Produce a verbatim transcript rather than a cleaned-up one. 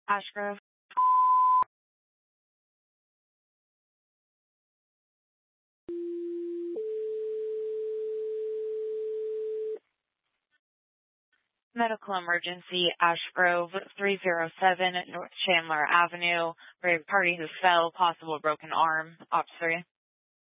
Ashgrove. Medical emergency, Ashgrove, three oh seven North Chandler Avenue. Where party has fell, possible broken arm. Officer.